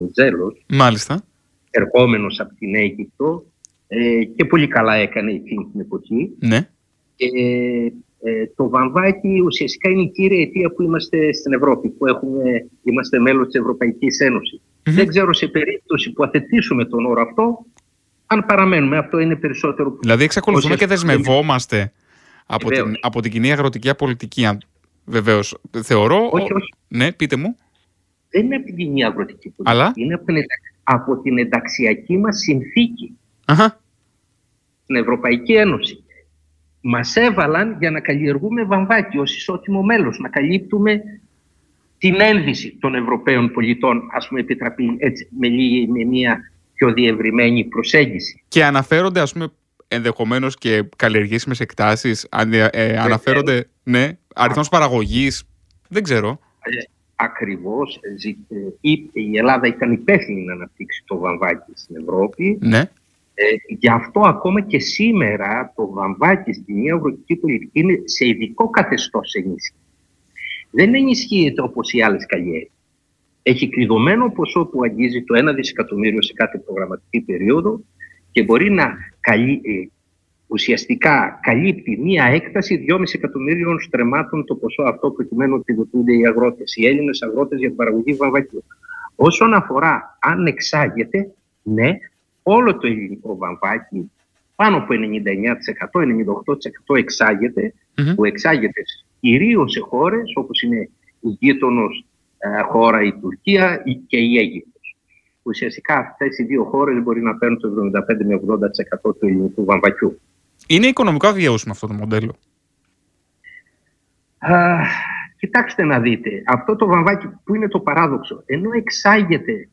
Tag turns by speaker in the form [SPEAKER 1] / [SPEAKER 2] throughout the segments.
[SPEAKER 1] Βενιζέλος,
[SPEAKER 2] Μάλιστα.
[SPEAKER 1] ερχόμενος από την Αίγυπτο, και πολύ καλά έκανε εκείνη την εποχή.
[SPEAKER 2] Ναι.
[SPEAKER 1] Και το βαμβάκι ουσιαστικά είναι η κύρια αιτία που είμαστε στην Ευρώπη, που είμαστε μέλος της Ευρωπαϊκής Ένωσης. Δεν ξέρω σε περίπτωση που αθετήσουμε τον όρο αυτό, αν παραμένουμε. Αυτό είναι περισσότερο.
[SPEAKER 2] Δηλαδή εξακολουθούμε και δεσμευόμαστε από την κοινή αγροτική πολιτική. Βεβαίως, θεωρώ.
[SPEAKER 1] Όχι.
[SPEAKER 2] Ναι, πείτε μου.
[SPEAKER 1] Δεν είναι από την κοινή αγροτική πολιτική.
[SPEAKER 2] Αλλά
[SPEAKER 1] είναι από την ενταξιακή μας συνθήκη στην Ευρωπαϊκή Ένωση. Μας έβαλαν για να καλλιεργούμε βαμβάκι ως ισότιμο μέλος, να καλύπτουμε την ένδυση των Ευρωπαίων πολιτών, ας πούμε, επιτραπεί έτσι, με μια πιο διευρυμένη προσέγγιση.
[SPEAKER 2] Και αναφέρονται, ας πούμε, ενδεχομένως και καλλιεργήσιμες εκτάσεις, αναφέρονται, ναι, αριθμός παραγωγής, δεν ξέρω.
[SPEAKER 1] Ακριβώς. Η Ελλάδα ήταν υπεύθυνη να αναπτύξει το βαμβάκι στην Ευρώπη.
[SPEAKER 2] Ναι.
[SPEAKER 1] Γι' αυτό ακόμα και σήμερα το βαμβάκι στην κοινή αγροτική πολιτική είναι σε ειδικό καθεστώς ενίσχυση. Δεν ενισχύεται όπως οι άλλες καλλιέργειες. Έχει κλειδωμένο ποσό που αγγίζει το 1 δισεκατομμύριο σε κάθε προγραμματική περίοδο και μπορεί να ουσιαστικά καλύπτει μία έκταση 2,5 εκατομμύριων στρεμμάτων το ποσό αυτό προκειμένου ότι επιδοτούνται οι αγρότες, οι Έλληνες αγρότες για την παραγωγή βαμβακιού. Όσον αφορά αν εξάγεται, ναι, όλο το ελληνικό βαμβάκι, πάνω από 99%-98% εξάγεται, που εξάγεται κυρίως σε χώρες όπως είναι η γείτονος χώρα η Τουρκία και η Αίγυπτος. Ουσιαστικά αυτές οι δύο χώρες μπορεί να παίρνουν το 75 με 80% του ελληνικού βαμβακιού.
[SPEAKER 2] Είναι οικονομικά βιώσιμο αυτό το μοντέλο?
[SPEAKER 1] Κοιτάξτε να δείτε, αυτό το βαμβάκι που είναι το παράδοξο, ενώ εξάγεται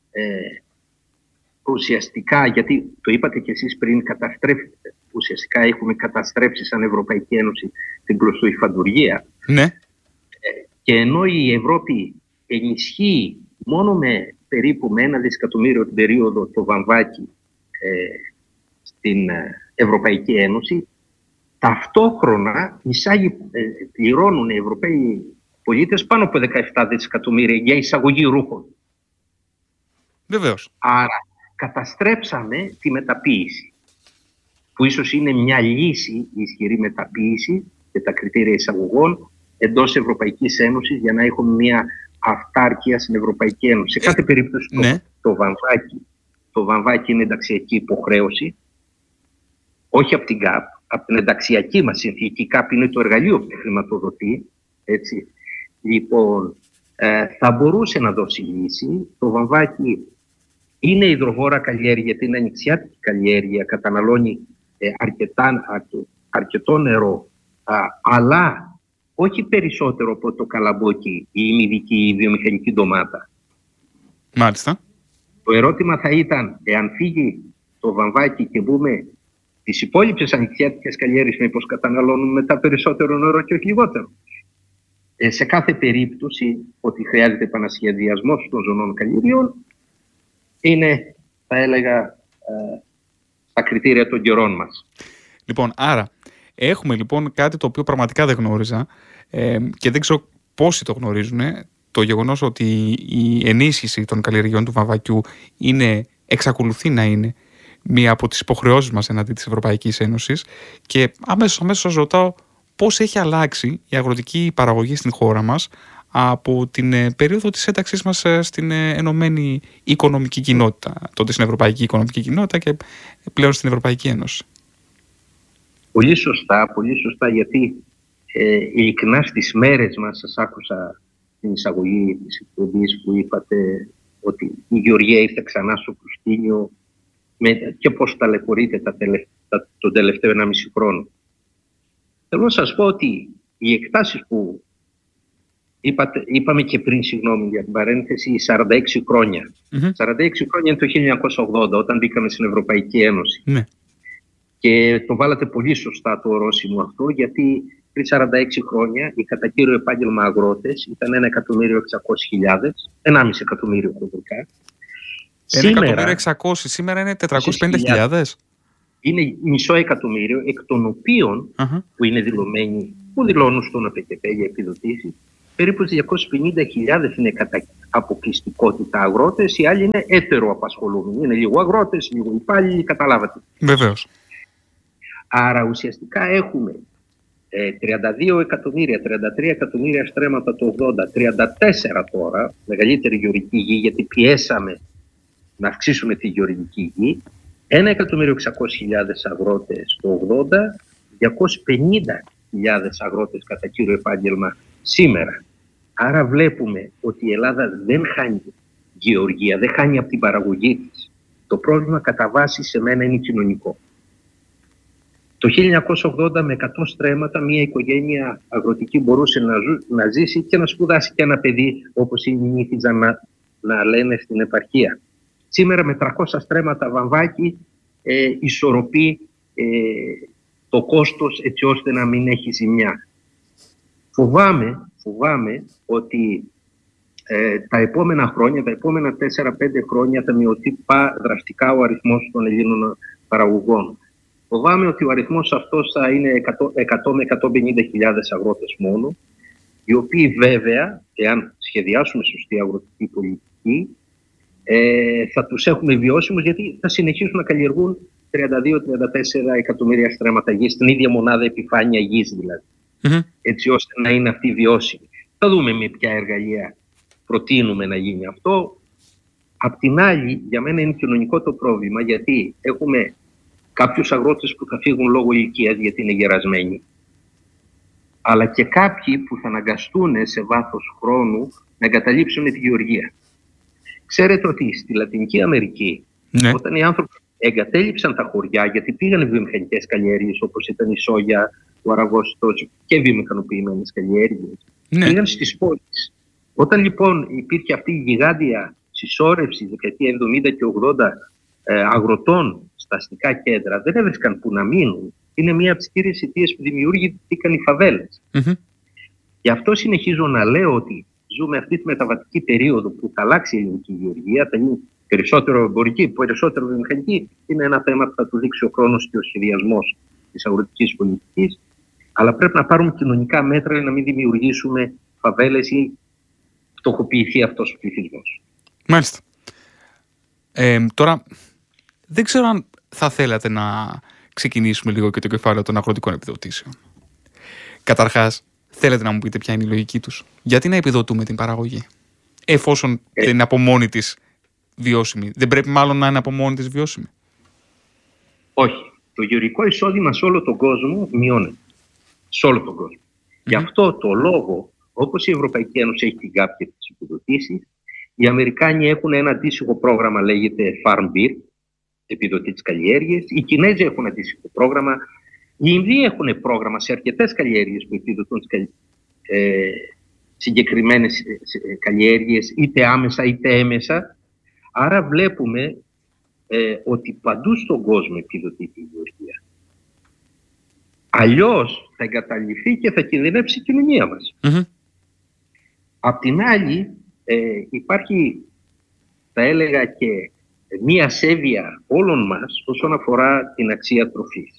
[SPEAKER 1] ουσιαστικά, γιατί το είπατε κι εσείς πριν, καταστρέφεται. Ουσιαστικά έχουμε καταστρέψει σαν Ευρωπαϊκή Ένωση την κλωστοϊφαντουργία.
[SPEAKER 2] Ναι.
[SPEAKER 1] Και ενώ η Ευρώπη ενισχύει μόνο με περίπου με 1 δισεκατομμύριο την περίοδο το βαμβάκι στην Ευρωπαϊκή Ένωση, ταυτόχρονα πληρώνουν οι Ευρωπαίοι πολίτες πάνω από 17 δισεκατομμύρια για εισαγωγή ρούχων.
[SPEAKER 2] Βεβαίως.
[SPEAKER 1] Άρα καταστρέψαμε τη μεταποίηση, που ίσως είναι μια λύση, η ισχυρή μεταποίηση και τα κριτήρια εισαγωγών εντός Ευρωπαϊκής Ένωσης για να έχουμε μια αυτάρκεια στην Ευρωπαϊκή Ένωση. Σε κάθε περίπτωση
[SPEAKER 2] ναι.
[SPEAKER 1] το βαμβάκι είναι ενταξιακή υποχρέωση, όχι από την ΚΑΠ, από την ενταξιακή μας συνθήκη. Η ΚΑΠ είναι το εργαλείο που χρηματοδοτεί. Έτσι. Λοιπόν, θα μπορούσε να δώσει λύση. Το βαμβάκι είναι υδροβόρα καλλιέργεια, γιατί είναι ανοιξιάτικη καλλιέργεια, καταναλώνει αρκετό νερό, αλλά όχι περισσότερο από το καλαμπόκι ή η ημιδική ή η βιομηχανική ντομάτα.
[SPEAKER 2] Μάλιστα.
[SPEAKER 1] Το ερώτημα θα ήταν, εάν φύγει το βαμβάκι και μπούμε τις υπόλοιπες ανοιξιάτικες καλλιέργειες, μήπως καταναλώνουν μετά περισσότερο νερό και όχι λιγότερο. Σε κάθε περίπτωση, ότι χρειάζεται επανασχεδιασμός των ζωνών καλλιεργειών, είναι, θα έλεγα, τα κριτήρια των καιρών μας.
[SPEAKER 2] Λοιπόν, άρα, έχουμε λοιπόν κάτι το οποίο πραγματικά δεν γνώριζα και δεν ξέρω πόσοι το γνωρίζουν, το γεγονός ότι η ενίσχυση των καλλιεργειών του βαμβακιού εξακολουθεί να είναι μία από τις υποχρεώσεις μας εναντί της Ευρωπαϊκής Ένωσης, και αμέσως σας ρωτάω πώς έχει αλλάξει η αγροτική παραγωγή στην χώρα μας από την περίοδο της ένταξής μας στην Ενωμένη Οικονομική Κοινότητα, τότε στην Ευρωπαϊκή Οικονομική Κοινότητα και πλέον στην Ευρωπαϊκή Ένωση.
[SPEAKER 1] Πολύ σωστά, γιατί ειλικρινά στις μέρες μας σας άκουσα την εισαγωγή της εκπομπής που είπατε ότι η Γεωργία ήρθε ξανά στο προσκήνιο και πώς ταλαιπωρείται τον τελευταίο 1,5 χρόνο. Θέλω να σας πω ότι οι εκτάσεις που είπαμε και πριν, συγγνώμη για την παρένθεση, 46 χρόνια. 46 χρόνια είναι το 1980, όταν μπήκαμε στην Ευρωπαϊκή Ένωση.
[SPEAKER 2] Ναι.
[SPEAKER 1] Και το βάλατε πολύ σωστά το ορόσημο αυτό, γιατί πριν 46 χρόνια οι κατά κύριο επάγγελμα αγρότες ήταν 1.600.000, 1,5 εκατομμύριο κοντικά.
[SPEAKER 2] 1.600.000, σήμερα είναι 450.000.
[SPEAKER 1] Είναι μισό εκατομμύριο, εκ των οποίων που είναι δηλωμένοι, που δηλώνουν στον ΑΠΚΠ για επιδοτήσεις, περίπου 250.000 είναι κατά αποκλειστικότητα αγρότες, οι άλλοι είναι έτεροαπασχολούμενοι. Είναι λίγο αγρότες, λίγο υπάλληλοι, καταλάβατε.
[SPEAKER 2] Βεβαίως.
[SPEAKER 1] Άρα ουσιαστικά έχουμε 32 εκατομμύρια, 33 εκατομμύρια στρέμματα το 80, 34 τώρα, μεγαλύτερη γεωργική γη, γιατί πιέσαμε να αυξήσουμε τη γεωργική γη, 1.600.000 αγρότες το 80, 250.000 αγρότες κατά κύριο επάγγελμα σήμερα. Άρα βλέπουμε ότι η Ελλάδα δεν χάνει γεωργία, δεν χάνει από την παραγωγή της. Το πρόβλημα κατά βάση σε μένα είναι κοινωνικό. Το 1980 με 100 στρέμματα μια οικογένεια αγροτική μπορούσε να ζήσει και να σπουδάσει και ένα παιδί, όπως συνήθιζαν να λένε στην επαρχία. Σήμερα με 300 στρέμματα βαμβάκι ισορροπεί το κόστος έτσι ώστε να μην έχει ζημιά. Φοβάμαι ότι τα επόμενα χρόνια, τα επόμενα 4-5 χρόνια θα μειωθεί δραστικά ο αριθμός των Ελλήνων παραγωγών. Φοβάμαι ότι ο αριθμός αυτός θα είναι 100 με 150.000 αγρότες μόνο, οι οποίοι βέβαια, εάν σχεδιάσουμε σωστή αγροτική πολιτική, θα τους έχουμε βιώσιμους, γιατί θα συνεχίσουν να καλλιεργούν 32-34 εκατομμύρια στρέμματα γης, στην ίδια μονάδα επιφάνεια γης δηλαδή, έτσι ώστε να είναι αυτή βιώσιμη. Θα δούμε με ποια εργαλεία προτείνουμε να γίνει αυτό. Απ' την άλλη, για μένα είναι κοινωνικό το πρόβλημα, γιατί έχουμε κάποιους αγρότες που θα φύγουν λόγω ηλικίας γιατί είναι γερασμένοι, αλλά και κάποιοι που θα αναγκαστούν σε βάθος χρόνου να εγκαταλείψουν τη γεωργία. Ξέρετε ότι στη Λατινική Αμερική, όταν οι άνθρωποι εγκατέλειψαν τα χωριά, γιατί πήγαν βιομηχανικές καλλιέργειες όπως ήταν η σόγια, ο αραγόστος και βιομηχανοποιημένες καλλιέργειες, πήγαν στις πόλεις. Όταν λοιπόν υπήρχε αυτή η γιγάντια συσσόρευση δεκαετία 70 και 80 αγροτών στα αστικά κέντρα, δεν έβρισκαν που να μείνουν. Είναι μία από τις κύριες αιτίες που δημιούργηκαν οι φαβέλες. Γι' αυτό συνεχίζω να λέω ότι ζούμε αυτή τη μεταβατική περίοδο που θα αλλάξει η ελληνική γεωργία, θα γίνει περισσότερο εμπορική, περισσότερο βιομηχανική. Είναι ένα θέμα που θα του δείξει ο χρόνος και ο σχεδιασμός της αγροτικής πολιτικής. Αλλά πρέπει να πάρουμε κοινωνικά μέτρα για να μην δημιουργήσουμε φαβέλες ή φτωχοποιηθεί αυτός ο πληθυσμός.
[SPEAKER 2] Μάλιστα. Τώρα, δεν ξέρω αν θα θέλατε να ξεκινήσουμε λίγο και το κεφάλαιο των αγροτικών επιδοτήσεων. Καταρχάς, θέλετε να μου πείτε ποια είναι η λογική τους? Γιατί να επιδοτούμε την παραγωγή, εφόσον δεν είναι από μόνη της βιώσιμη? Δεν πρέπει μάλλον να είναι από μόνη της βιώσιμη?
[SPEAKER 1] Όχι. Το γεωργικό εισόδημα σε όλο τον κόσμο μειώνεται. Σε όλο τον κόσμο. Γι' αυτό το λόγο, όπως η Ευρωπαϊκή Ένωση έχει την ΚΑΠ και τις επιδοτήσεις, οι Αμερικάνοι έχουν ένα αντίστοιχο πρόγραμμα, λέγεται Farm Bill, επιδοτή της καλλιέργειας. Οι Κινέζοι έχουν αντίστοιχο πρόγραμμα. Οι Ινδοί έχουν πρόγραμμα σε αρκετές καλλιέργειες που επιδοτούν συγκεκριμένες καλλιέργειες, είτε άμεσα είτε έμεσα. Άρα βλέπουμε ότι παντού στον κόσμο επιδοτεί τη γεωργία. Αλλιώς θα εγκαταλειφθεί και θα κινδυνεύσει η κοινωνία μας. Απ' την άλλη, υπάρχει, θα έλεγα, και μία ασέβεια όλων μας όσον αφορά την αξία τροφής.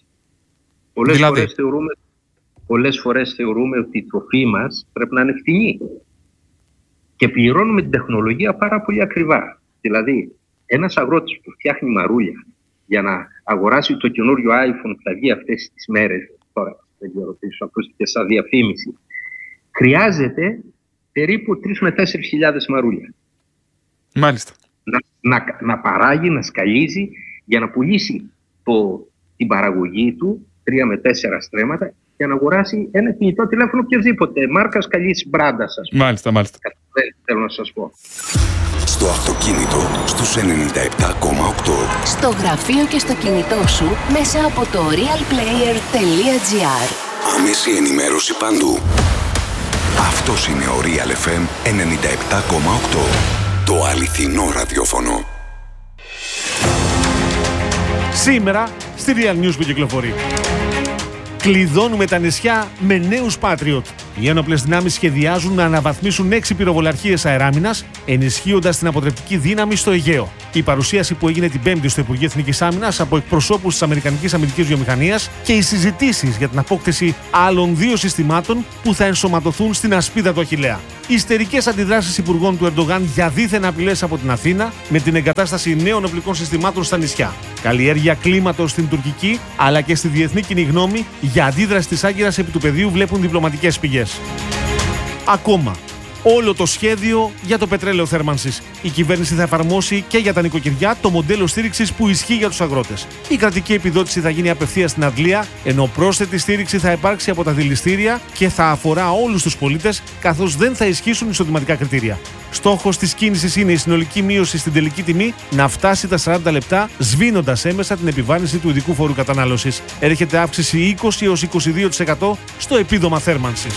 [SPEAKER 1] Πολλές φορές θεωρούμε ότι η τροφή μας πρέπει να είναι φτηνή και πληρώνουμε την τεχνολογία πάρα πολύ ακριβά. Δηλαδή, ένας αγρότης που φτιάχνει μαρούλια για να αγοράσει το καινούριο iPhone που θα βγει αυτές τις μέρες, τώρα δεν ξέρω τι σου ακούστηκε σαν διαφήμιση, χρειάζεται περίπου 3 με 4.000 μαρούλια.
[SPEAKER 2] Μάλιστα.
[SPEAKER 1] Να παράγει, να σκαλίζει για να πουλήσει την παραγωγή του 3 με 4 στρέμματα για να αγοράσει ένα κινητό τηλέφωνο οποιοδήποτε μάρκας καλής μπράντας, ας πούμε.
[SPEAKER 2] Μάλιστα.
[SPEAKER 1] Θέλω να σας πω.
[SPEAKER 3] Στο αυτοκίνητο στους 97,8.
[SPEAKER 4] Στο γραφείο και στο κινητό σου μέσα από το realplayer.gr.
[SPEAKER 3] Άμεση ενημέρωση παντού. Αυτός είναι ο Real FM 97,8. Το αληθινό ραδιόφωνο.
[SPEAKER 5] Σήμερα στη Real News που κυκλοφορεί. Κλειδώνουμε τα νησιά με νέους Patriot. Οι ένοπλες δυνάμεις σχεδιάζουν να αναβαθμίσουν 6 πυροβολαρχίες αεράμινας, ενισχύοντας την αποτρεπτική δύναμη στο Αιγαίο. Η παρουσίαση που έγινε την Πέμπτη στο Υπουργείο Εθνικής Άμυνας από εκπροσώπους της Αμερικανικής Αμυντικής Βιομηχανίας και οι συζητήσεις για την απόκτηση άλλων 2 συστημάτων που θα ενσωματωθούν στην ασπίδα του Αχιλλέα. Ιστερικές αντιδράσεις υπουργών του Ερντογάν για δίθεν απειλές από την Αθήνα με την εγκατάσταση νέων οπλικών συστημάτων στα νησιά. Καλλιέργεια κλίματος στην τουρκική αλλά και στη διεθνή κοινή γνώμη για αντίδραση της Άγκυρας επί του πεδίου βλέπουν διπλωματικές πηγές. Ακόμα. Όλο το σχέδιο για το πετρέλαιο θέρμανσης. Η κυβέρνηση θα εφαρμόσει και για τα νοικοκυριά το μοντέλο στήριξης που ισχύει για τους αγρότες. Η κρατική επιδότηση θα γίνει απευθείας στην αντλία, ενώ πρόσθετη στήριξη θα υπάρξει από τα δηληστήρια και θα αφορά όλους τους πολίτες, καθώς δεν θα ισχύσουν εισοδηματικά κριτήρια. Στόχος της κίνησης είναι η συνολική μείωση στην τελική τιμή να φτάσει τα 40 λεπτά, σβήνοντας έμεσα την επιβάρυνση του ειδικού φόρου κατανάλωσης. Έρχεται αύξηση 20 έως 22% στο επίδομα θέρμανσης.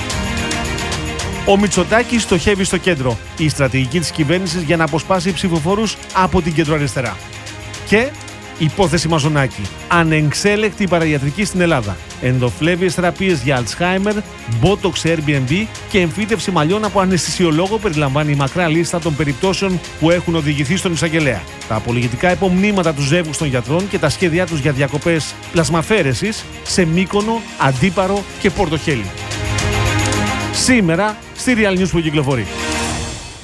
[SPEAKER 5] Ο Μητσοτάκης στοχεύει στο κέντρο. Η στρατηγική της κυβέρνησης για να αποσπάσει ψηφοφόρους από την κεντροαριστερά. Και υπόθεση Μαζονάκη. Ανεξέλεκτη παραϊατρική στην Ελλάδα. Ενδοφλέβιες θεραπείες για Alzheimer, Botox σε Airbnb και εμφύτευση μαλλιών από αναισθησιολόγο περιλαμβάνει η μακρά λίστα των περιπτώσεων που έχουν οδηγηθεί στον εισαγγελέα. Τα απολογητικά υπομνήματα του ζεύγους των γιατρών και τα σχέδιά τους για διακοπές πλασμαφέρεσης σε Μύκονο, Αντίπαρο και Πορτοχέλη. Σήμερα στη Real News που κυκλοφορεί.